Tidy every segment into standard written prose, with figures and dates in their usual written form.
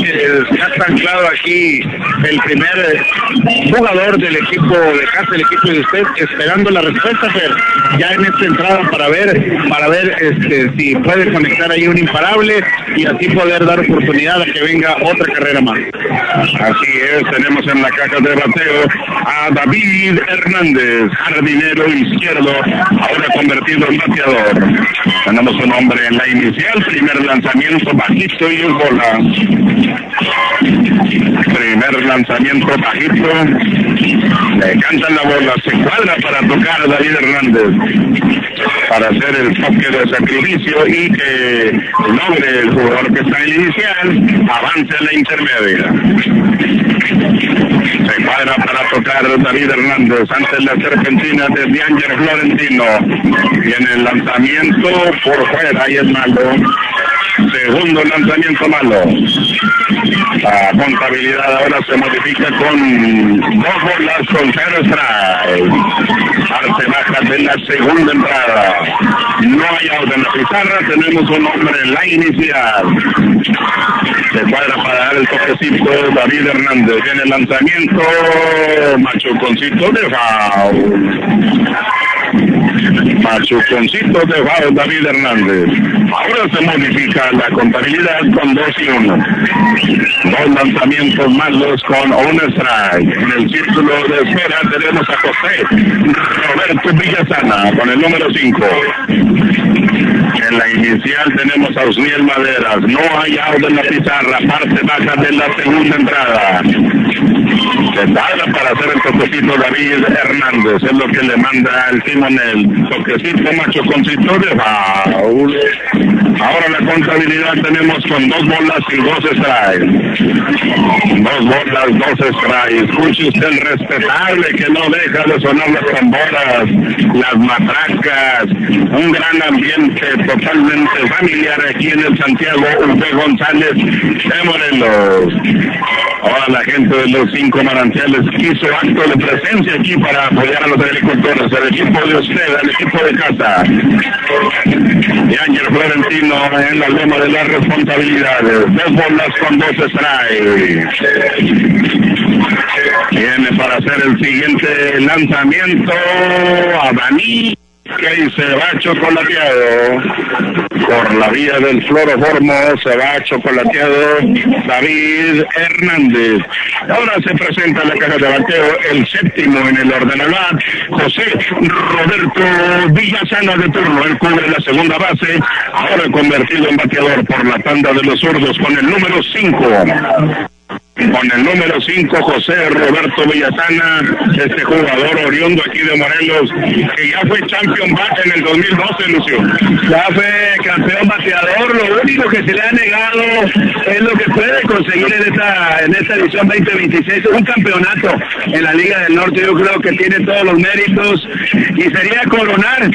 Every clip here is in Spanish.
Ya está anclado aquí el primer jugador del equipo de casa, el equipo de usted, esperando la respuesta, pero ya en esta entrada para ver si puede conectar ahí un imparable y así poder dar oportunidad a que venga otra carrera más. Así es, tenemos en la caja de bateo a David Hernández, jardinero izquierdo, ahora convertido en bateador. Tenemos un hombre en la inicial, primer lanzamiento bajito y es bola. Primer lanzamiento bajito, le cantan la bola, se cuadra para tocar a David Hernández, para hacer el toque de sacrificio y que logre el jugador que está en el inicial, avance a la intermedia. Se cuadra para tocar David Hernández ante la serpentina de D'Angelo Florentino. Viene el lanzamiento por fuera y es malo. Segundo lanzamiento malo. La contabilidad ahora se modifica con 2 bolas con 0 strike. Parte baja de la segunda entrada. No hay out en la pizarra, tenemos un hombre en la inicial. Se cuadra para dar el toquecito David Hernández. Viene el lanzamiento, machuconcito de foul. Machuconcito de foul David Hernández. Ahora se modifica la contabilidad con 2 y 1. 2 lanzamientos malos con 1 strike. En el círculo de espera tenemos a José Roberto Villasana con el número 5. En la inicial tenemos a Osniel Maderas. No hay out en la pizarra, parte baja de la segunda entrada. Se tarda para hacer el toquecito David Hernández, es lo que le manda el timonel. Toquecito machuconcito de foul. Ahora la contabilidad tenemos con 2 bolas y 2 strikes. 2 bolas, 2 strikes. Escuche usted el respetable que no deja de sonar las tamboras, las matracas. Un gran ambiente totalmente familiar aquí en el Santiago Urbe González de Morelos. Ahora la gente de los 5 manantiales hizo acto de presencia aquí para apoyar a los agricultores, al equipo de usted, al equipo de casa. D'Angelo Florentino en la lema de las responsabilidades. 2 bolas con 2 strikes. Viene para hacer el siguiente lanzamiento a Dani, que se va chocolateado. Por la vía del cloroformo se va chocolateado David Hernández. Ahora se presenta en la caja de bateo el séptimo en el orden al bat, José Roberto Villasana de turno. Él cubre la segunda base, ahora convertido en bateador por la tanda de los zurdos con el número 5. Con el número 5, José Roberto Villasana, este jugador oriundo aquí de Morelos, que ya fue champion bat en el 2012, Lucio. Ya fue campeón bateador, lo único que se le ha negado es lo que puede conseguir en esta edición 2026, un campeonato en la Liga del Norte. Yo creo que tiene todos los méritos y sería coronar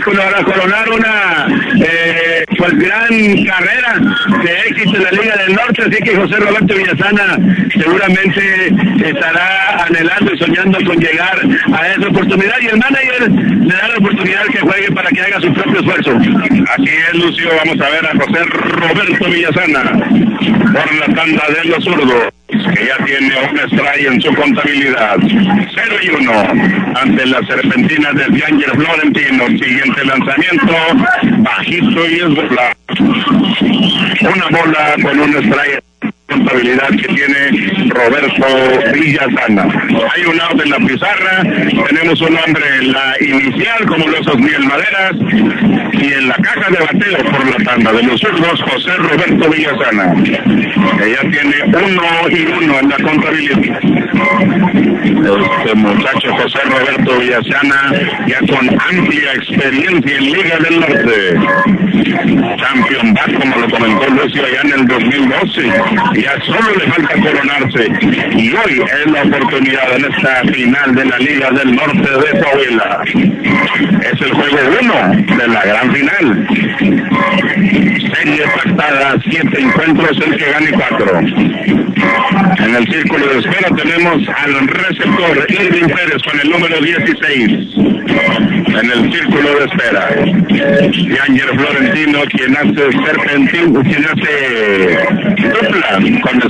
una pues gran carrera de éxito en la Liga del Norte, así que José Roberto Villasana seguramente estará anhelando y soñando con llegar a esa oportunidad, y el manager le da la oportunidad que juegue para que haga su propio esfuerzo. Así es, Lucio, vamos a ver a José Roberto Villasana por la tanda de los zurdos, que ya tiene un strike en su contabilidad. 0 y 1 ante la serpentina de D'Angelo Florentino. Siguiente lanzamiento, bajito y es bola. Una bola con un strike. Contabilidad que tiene Roberto Villasana. Hay un out en la pizarra, tenemos un hombre en la inicial como los Osniel Maderas, y en la caja de bateo por la tanda de los zurdos José Roberto Villasana, que ya tiene 1 y 1 en la contabilidad. Este muchacho José Roberto Villasana, ya con amplia experiencia en Liga del Norte, champion bat como lo comentó Lucio allá en el 2012. Ya solo le falta coronarse y hoy es la oportunidad en esta final de la Liga del Norte de Coahuila. Es el juego 1 de la gran final. Serie pactada, 7 encuentros, el que gane 4. En el círculo de espera tenemos al receptor Irving Pérez con el número 16. En el círculo de espera, D'Angelo Florentino, quien hace serpentín, quien hace dupla con